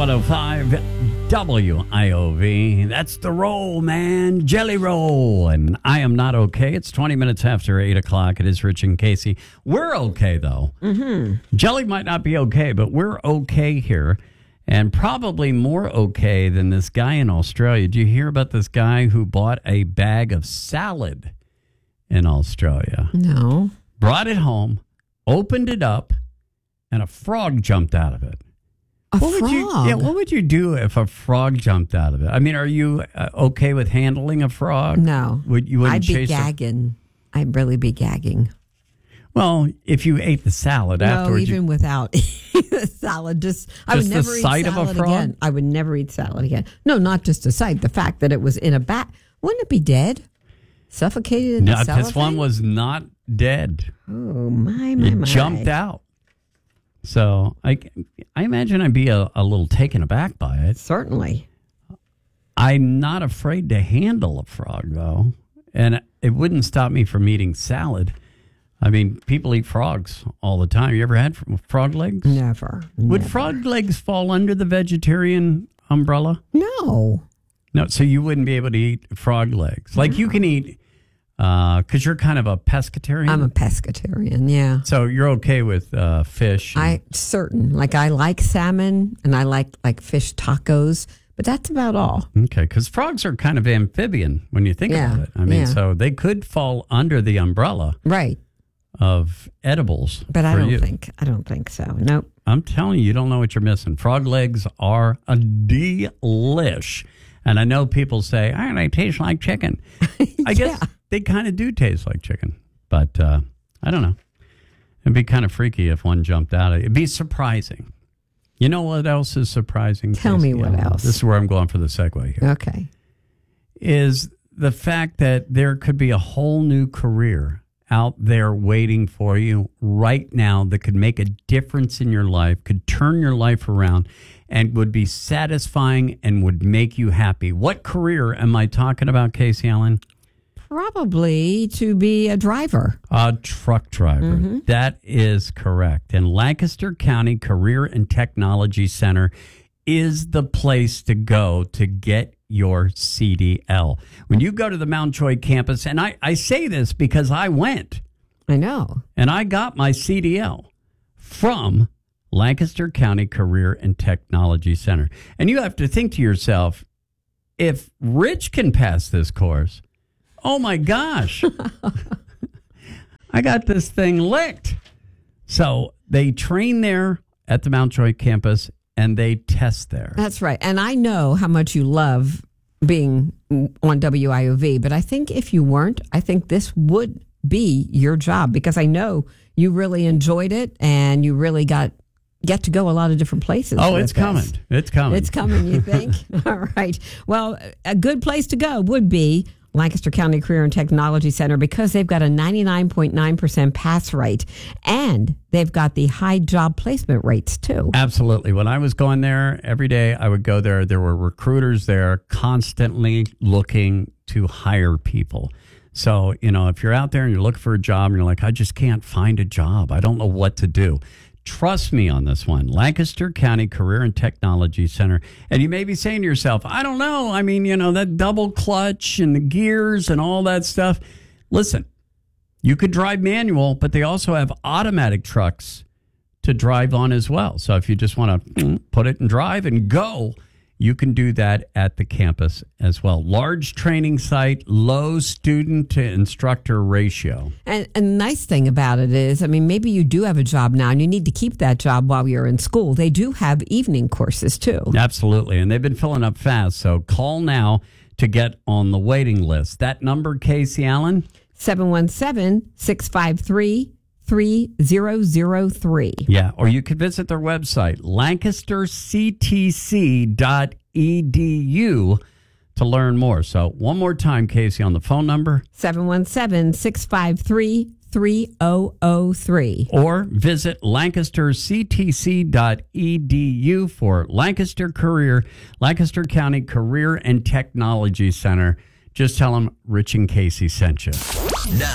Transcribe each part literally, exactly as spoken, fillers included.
one oh five W I O V. That's the roll, man. Jelly roll. And I am not okay. It's twenty minutes after eight o'clock. It is Rich and Casey. We're okay, though. Mm-hmm. Jelly might not be okay, but we're okay here. And probably more okay than this guy in Australia. Did you hear about this guy who bought a bag of salad in Australia? No. Brought it home, opened it up, and a frog jumped out of it. A what frog? Would you, yeah, what would you do if a frog jumped out of it? I mean, are you uh, okay with handling a frog? No. Would you wouldn't I'd be chase gagging. A... I'd really be gagging. Well, if you ate the salad no, afterwards. even you... without the salad, just, just I would never the eat sight salad of a frog? again. I would never eat salad again. No, not just the sight. The fact that it was in a bag. Wouldn't it be dead? Suffocated in no, the cellophane? this one was not dead. Oh, my, my, it my. It jumped out. So I, I imagine I'd be a, a little taken aback by it. Certainly. I'm not afraid to handle a frog, though. And it wouldn't stop me from eating salad. I mean, people eat frogs all the time. You ever had frog legs? Never. Would never. frog legs fall under the vegetarian umbrella? No. No, so you wouldn't be able to eat frog legs. Like no. You can eat... Because uh, you're kind of a pescatarian? I'm a pescatarian, yeah. So you're okay with uh, fish? And... I certain. Like, I like salmon, and I like, like fish tacos, but that's about all. Okay, because frogs are kind of amphibian when you think yeah, about it. I mean, yeah. so they could fall under the umbrella right. of edibles. But I don't you. think, I don't think so. Nope. I'm telling you, you don't know what you're missing. Frog legs are a delish. And I know people say, oh, they taste like chicken. I guess... yeah. They kind of do taste like chicken, but uh, I don't know. It'd be kind of freaky if one jumped out. It'd be surprising. You know what else is surprising? Tell Casey? me what uh, else. This is where I'm going for the segue here. Okay. Is the fact that there could be a whole new career out there waiting for you right now that could make a difference in your life, could turn your life around, and would be satisfying and would make you happy. What career am I talking about, Casey Allen? Probably to be a driver. A truck driver. Mm-hmm. That is correct. And Lancaster County Career and Technology Center is the place to go to get your C D L. When you go to the Mountjoy campus, and I, I say this because I went. I know. And I got my C D L from Lancaster County Career and Technology Center. And you have to think to yourself, if Rich can pass this course, oh, my gosh. I got this thing licked. So they train there at the Mountjoy campus, and they test there. That's right. And I know how much you love being on W I O V, but I think if you weren't, I think this would be your job, because I know you really enjoyed it, and you really got get to go a lot of different places. Oh, it's this. coming. It's coming. It's coming, you think? All right. Well, a good place to go would be Lancaster County Career and Technology Center, because they've got a ninety-nine point nine percent pass rate, and they've got the high job placement rates too. Absolutely. When I was going there every day, I would go there. There were recruiters there constantly looking to hire people. So, you know, if you're out there and you're looking for a job and you're like, I just can't find a job, I don't know what to do. Trust me on this one. Lancaster County Career and Technology Center. And you may be saying to yourself, I don't know. I mean, you know, that double clutch and the gears and all that stuff. Listen, you could drive manual, but they also have automatic trucks to drive on as well. So if you just want to put it in drive and go, you can do that at the campus as well. Large training site, low student to instructor ratio. And, and the nice thing about it is, I mean, maybe you do have a job now and you need to keep that job while you're in school. They do have evening courses too. Absolutely. And they've been filling up fast. So call now to get on the waiting list. That number, Casey Allen? seven one seven, six five three, three zero zero three. Yeah, or you could visit their website, lancaster c t c dot e d u, to learn more. So one more time, Casey, on the phone number. seven one seven, six five three, three zero zero three. Or visit lancaster c t c dot e d u for Lancaster Career, Lancaster County Career and Technology Center. Just tell them Rich and Casey sent you. Now,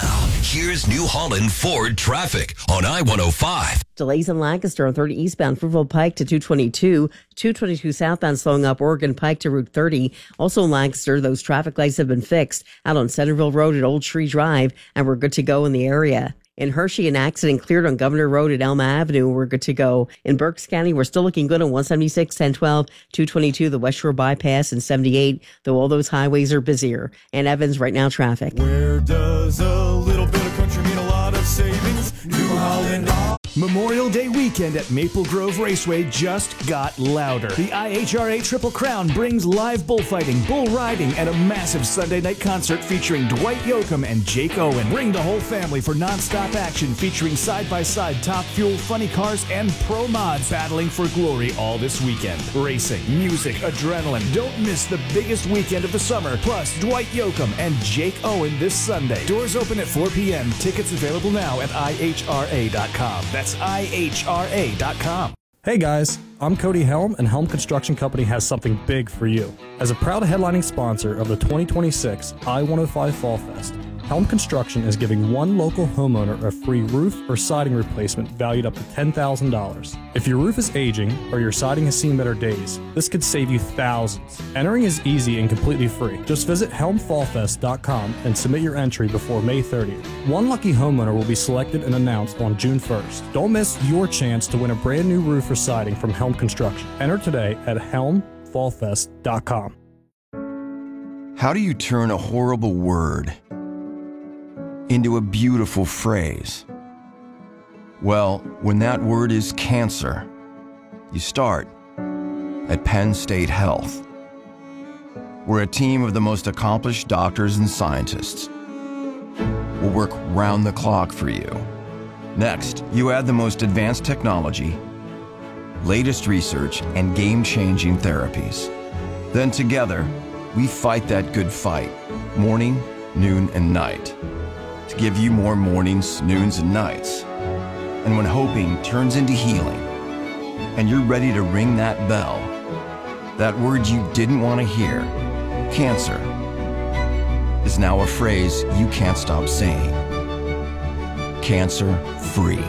Here's New Holland Ford traffic on I one oh five. Delays in Lancaster on thirty eastbound Fruitville Pike to two twenty-two. two twenty-two southbound slowing up Oregon Pike to Route thirty. Also in Lancaster, those traffic lights have been fixed out on Centerville Road at Old Tree Drive, and we're good to go in the area. In Hershey, an accident cleared on Governor Road at Elma Avenue. We're good to go. In Berks County, we're still looking good on one seventy-six, ten twelve, two twenty-two, the West Shore Bypass, and seventy-eight, though all those highways are busier. And Evans, right now, traffic. Where does a little bit of country mean a lot of savings? New Holland. Memorial Day weekend at Maple Grove Raceway just got louder. The I H R A Triple Crown brings live bullfighting, bull riding, and a massive Sunday night concert featuring Dwight Yoakam and Jake Owen. Bring the whole family for nonstop action featuring side-by-side Top Fuel funny cars and pro mods battling for glory all this weekend. Racing, music, adrenaline. Don't miss the biggest weekend of the summer. Plus, Dwight Yoakam and Jake Owen this Sunday. Doors open at four p.m. Tickets available now at I H R A dot com. That's I H R A dot com. Hey guys, I'm Cody Helm, and Helm Construction Company has something big for you. As a proud headlining sponsor of the twenty twenty-six I one oh five Fall Fest, Helm Construction is giving one local homeowner a free roof or siding replacement valued up to ten thousand dollars. If your roof is aging or your siding has seen better days, this could save you thousands. Entering is easy and completely free. Just visit helm fall fest dot com and submit your entry before May thirtieth. One lucky homeowner will be selected and announced on June first. Don't miss your chance to win a brand new roof or siding from Helm Construction. Enter today at helm fall fest dot com. How do you turn a horrible word into a beautiful phrase? Well, when that word is cancer, you start at Penn State Health. We're a team of the most accomplished doctors and scientists. We'll work round the clock for you. Next, you add the most advanced technology, latest research, and game-changing therapies. Then together, we fight that good fight, morning, noon, and night, to give you more mornings, noons, and nights. And when hoping turns into healing, and you're ready to ring that bell, that word you didn't want to hear, cancer, is now a phrase you can't stop saying. Cancer-free.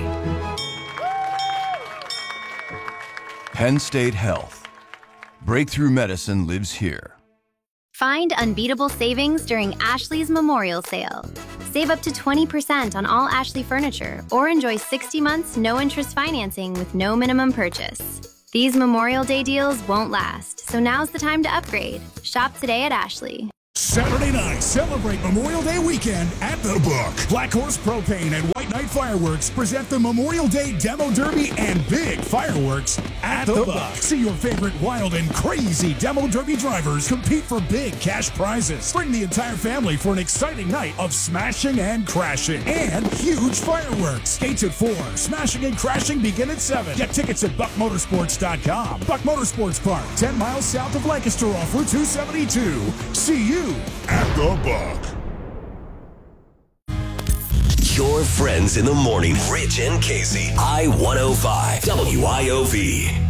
Penn State Health. Breakthrough medicine lives here. Find unbeatable savings during Ashley's Memorial Sale. Save up to twenty percent on all Ashley furniture or enjoy sixty months no-interest financing with no minimum purchase. These Memorial Day deals won't last, so now's the time to upgrade. Shop today at Ashley. Saturday night, celebrate Memorial Day weekend at The Book. Black Horse Propane and White Knight Fireworks present the Memorial Day Demo Derby and Big Fireworks at The Book. See your favorite wild and crazy Demo Derby drivers compete for big cash prizes. Bring the entire family for an exciting night of smashing and crashing and huge fireworks. Gates at four. Smashing and crashing begin at seven. Get tickets at buck motorsports dot com. Buck Motorsports Park, ten miles south of Lancaster off Route two seventy-two. See you at The Buck. Your friends in the morning, Rich and Casey. I one oh five W I O V.